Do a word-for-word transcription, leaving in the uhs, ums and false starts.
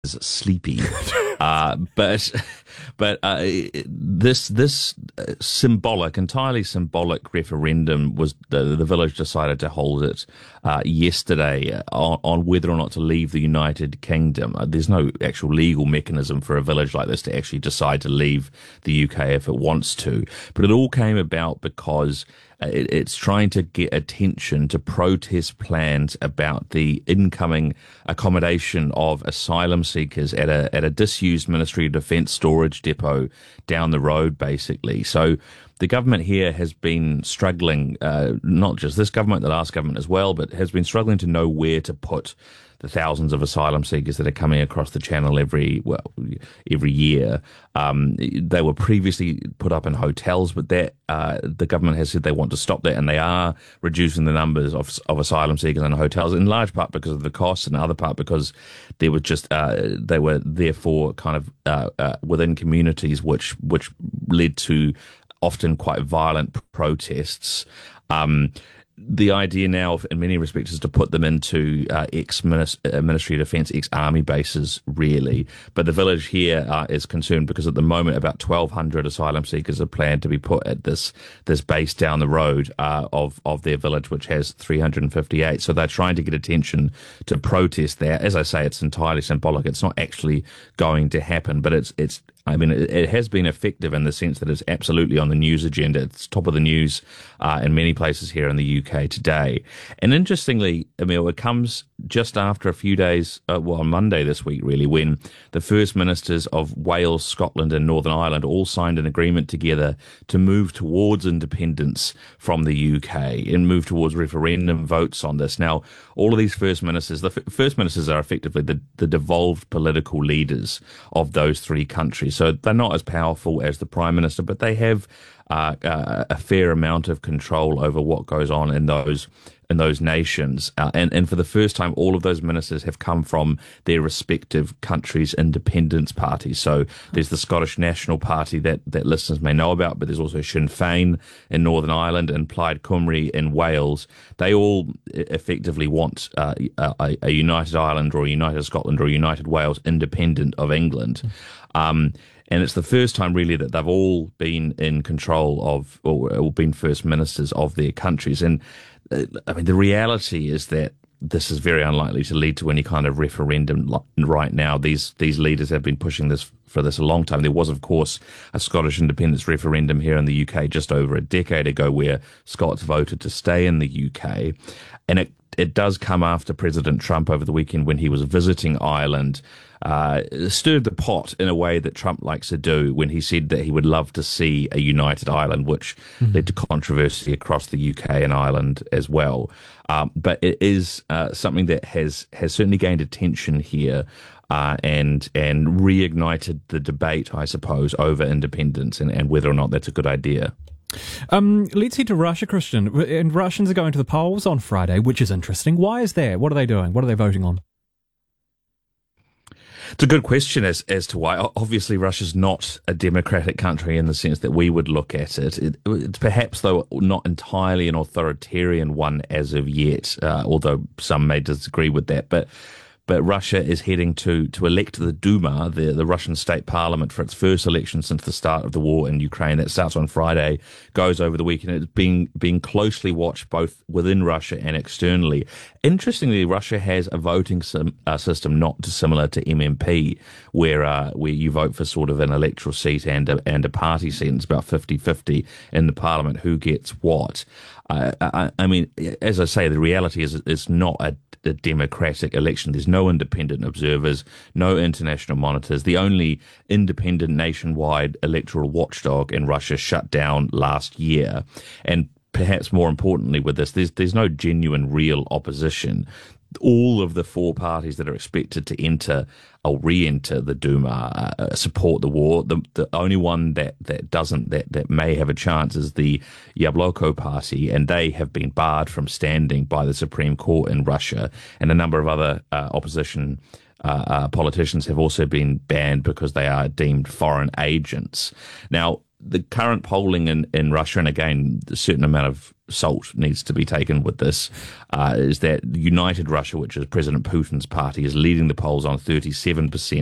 sleepy. uh, but but uh, this this symbolic, entirely symbolic referendum was the, the village decided to hold it uh, yesterday on, on whether or not to leave the United Kingdom. Uh, there's no actual legal mechanism for a village like this to actually decide to leave the U K if it wants to. But it all came about because It, it's trying to get attention to protest plans about the incoming accommodation of asylum seekers at a at a disused Ministry of Defence storage depot down the road, basically. So the government here has been struggling, uh, not just this government, the last government as well, but has been struggling to know where to put the thousands of asylum seekers that are coming across the channel every well every year. Um, they were previously put up in hotels, but that uh, the government has said they want to stop that, and they are reducing the numbers of of asylum seekers in hotels, in large part because of the costs, and other part because there was just uh, they were therefore kind of uh, uh, within communities, which which led to often quite violent protests. Um, The idea now, in many respects, is to put them into uh, ex-Ministry of Defence, ex-Army bases, really. But the village here uh, is concerned because at the moment about twelve hundred asylum seekers are planned to be put at this this base down the road uh, of, of their village, which has three hundred fifty-eight. So they're trying to get attention to protest there. As I say, it's entirely symbolic. It's not actually going to happen, but it's it's I mean, it, it has been effective in the sense that it's absolutely on the news agenda. It's top of the news uh, in many places here in the U K today. And interestingly, Emil, it comes just after a few days, uh, well, on Monday this week, really, when the First Ministers of Wales, Scotland and Northern Ireland all signed an agreement together to move towards independence from the U K and move towards referendum votes on this. Now, all of these First Ministers, the f- First Ministers are effectively the, the devolved political leaders of those three countries. So they're not as powerful as the Prime Minister, but they have uh, uh, a fair amount of control over what goes on in those in those nations. Uh, and, and for the first time, all of those ministers have come from their respective countries' independence parties. So there's the Scottish National Party that, that listeners may know about, but there's also Sinn Féin in Northern Ireland and Plaid Cymru in Wales. They all effectively want uh, a, a united Ireland or a united Scotland or a united Wales independent of England. Um, and it's the first time really that they've all been in control of, or, or been first ministers of their countries. And uh, I mean, the reality is that this is very unlikely to lead to any kind of referendum right now. These these leaders have been pushing this for this a long time. There was, of course, a Scottish independence referendum here in the U K just over a decade ago where Scots voted to stay in the U K. And it it does come after President Trump over the weekend when he was visiting Ireland, uh, stirred the pot in a way that Trump likes to do when he said that he would love to see a united Ireland, which mm-hmm. led to controversy across the U K and Ireland as well. Um, but it is uh, something that has, has certainly gained attention here. Uh, and and reignited the debate, I suppose, over independence and, and whether or not that's a good idea. Um, let's head to Russia, Christian. And Russians are going to the polls on Friday, which is interesting. Why is that? What are they doing? What are they voting on? It's a good question as as to why. Obviously, Russia's not a democratic country in the sense that we would look at it. it it's perhaps, though, not entirely an authoritarian one as of yet, uh, although some may disagree with that. But But Russia is heading to, to elect the Duma, the, the Russian state parliament, for its first election since the start of the war in Ukraine. That starts on Friday, goes over the weekend. It's being, being closely watched both within Russia and externally. Interestingly, Russia has a voting sim, uh, system not dissimilar to M M P, where uh, where you vote for sort of an electoral seat and a, and a party seat. It's about fifty-fifty in the parliament who gets what. Uh, I, I mean, as I say, the reality is it's not a a democratic election. There's no independent observers, no international monitors. The only independent nationwide electoral watchdog in Russia shut down last year. And perhaps more importantly with this, there's, there's no genuine real opposition. All of the four parties that are expected to enter or re-enter the Duma uh, support the war. The the only one that, that doesn't, that, that may have a chance is the Yabloko party, and they have been barred from standing by the Supreme Court in Russia. And a number of other uh, opposition uh, uh, politicians have also been banned because they are deemed foreign agents. Now, the current polling in, in Russia, and again, a certain amount of salt needs to be taken with this, uh, is that United Russia, which is President Putin's party, is leading the polls on thirty-seven percent.